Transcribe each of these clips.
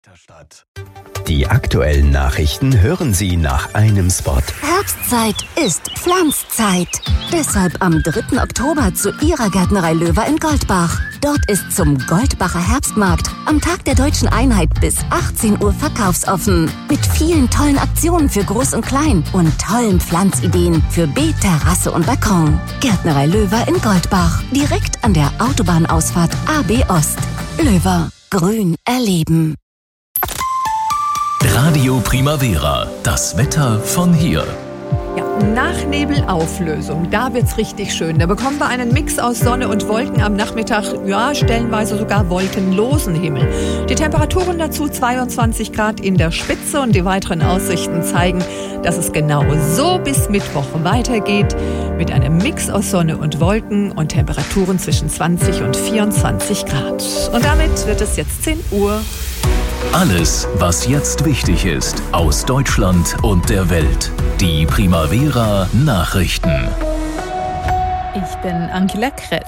Stadt. Die aktuellen Nachrichten hören Sie nach einem Spot. Herbstzeit ist Pflanzzeit. Deshalb am 3. Oktober zu Ihrer Gärtnerei Löwer in Goldbach. Dort ist zum Goldbacher Herbstmarkt am Tag der Deutschen Einheit bis 18 Uhr verkaufsoffen. Mit vielen tollen Aktionen für Groß und Klein und tollen Pflanzideen für Beet, Terrasse und Balkon. Gärtnerei Löwer in Goldbach. Direkt an der Autobahnausfahrt AB Ost. Löwer. Grün erleben. Radio Primavera, das Wetter von hier. Ja, nach Nebelauflösung, da wird's richtig schön. Da bekommen wir einen Mix aus Sonne und Wolken am Nachmittag, ja, stellenweise sogar wolkenlosen Himmel. Die Temperaturen dazu 22 Grad in der Spitze und die weiteren Aussichten zeigen, dass es genau so bis Mittwoch weitergeht, mit einem Mix aus Sonne und Wolken und Temperaturen zwischen 20 und 24 Grad. Und damit wird es jetzt 10 Uhr. Alles, was jetzt wichtig ist, aus Deutschland und der Welt. Die Primavera Nachrichten. Ich bin Angela Kress.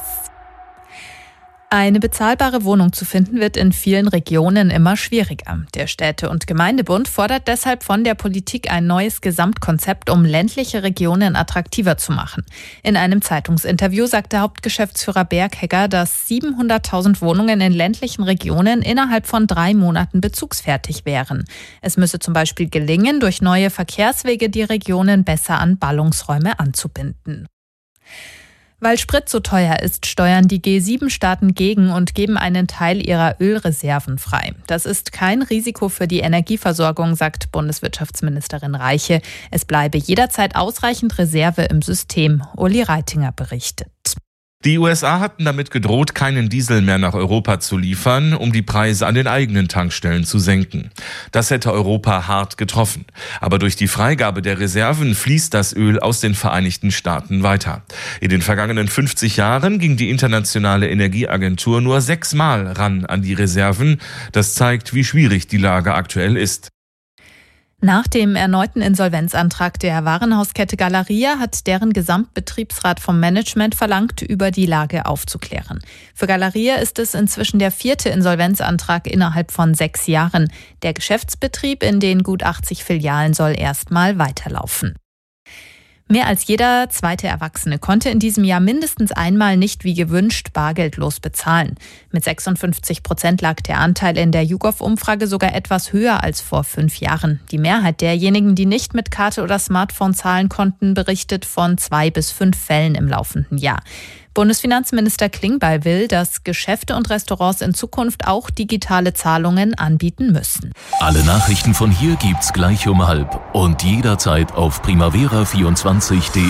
Eine bezahlbare Wohnung zu finden, wird in vielen Regionen immer schwieriger. Der Städte- und Gemeindebund fordert deshalb von der Politik ein neues Gesamtkonzept, um ländliche Regionen attraktiver zu machen. In einem Zeitungsinterview sagte Hauptgeschäftsführer Berghegger, dass 700.000 Wohnungen in ländlichen Regionen innerhalb von 3 Monaten bezugsfertig wären. Es müsse zum Beispiel gelingen, durch neue Verkehrswege die Regionen besser an Ballungsräume anzubinden. Weil Sprit so teuer ist, steuern die G7-Staaten gegen und geben einen Teil ihrer Ölreserven frei. Das ist kein Risiko für die Energieversorgung, sagt Bundeswirtschaftsministerin Reiche. Es bleibe jederzeit ausreichend Reserve im System. Uli Reitinger berichtet. Die USA hatten damit gedroht, keinen Diesel mehr nach Europa zu liefern, um die Preise an den eigenen Tankstellen zu senken. Das hätte Europa hart getroffen. Aber durch die Freigabe der Reserven fließt das Öl aus den Vereinigten Staaten weiter. In den vergangenen 50 Jahren ging die Internationale Energieagentur nur 6-mal ran an die Reserven. Das zeigt, wie schwierig die Lage aktuell ist. Nach dem erneuten Insolvenzantrag der Warenhauskette Galeria hat deren Gesamtbetriebsrat vom Management verlangt, über die Lage aufzuklären. Für Galeria ist es inzwischen der 4. Insolvenzantrag innerhalb von 6 Jahren. Der Geschäftsbetrieb in den gut 80 Filialen soll erstmal weiterlaufen. Mehr als jeder zweite Erwachsene konnte in diesem Jahr mindestens einmal nicht wie gewünscht bargeldlos bezahlen. Mit 56% lag der Anteil in der YouGov-Umfrage sogar etwas höher als vor 5 Jahren. Die Mehrheit derjenigen, die nicht mit Karte oder Smartphone zahlen konnten, berichtet von 2 bis 5 Fällen im laufenden Jahr. Bundesfinanzminister Klingbeil will, dass Geschäfte und Restaurants in Zukunft auch digitale Zahlungen anbieten müssen. Alle Nachrichten von hier gibt's gleich um 12:30 und jederzeit auf primavera24.de.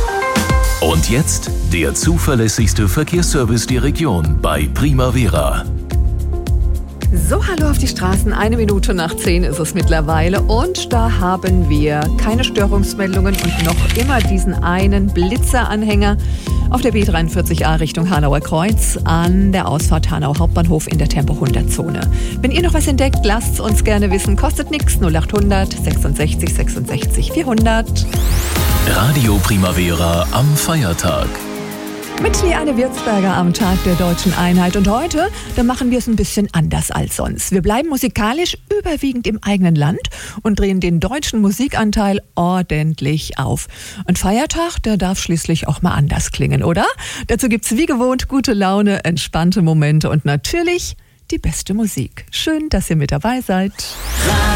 Und jetzt der zuverlässigste Verkehrsservice der Region bei Primavera. So, hallo auf die Straßen. 1 Minute nach 10 ist es mittlerweile und da haben wir keine Störungsmeldungen und noch immer diesen einen Blitzeranhänger auf der B43a Richtung Hanauer Kreuz an der Ausfahrt Hanau Hauptbahnhof in der Tempo-100-Zone. Wenn ihr noch was entdeckt, lasst es uns gerne wissen. Kostet nichts. 0800 66 66 400. Radio Primavera am Feiertag. Mit Liane Wirtsberger am Tag der Deutschen Einheit. Und heute, da machen wir es ein bisschen anders als sonst. Wir bleiben musikalisch überwiegend im eigenen Land und drehen den deutschen Musikanteil ordentlich auf. Ein Feiertag, der darf schließlich auch mal anders klingen, oder? Dazu gibt's wie gewohnt gute Laune, entspannte Momente und natürlich die beste Musik. Schön, dass ihr mit dabei seid.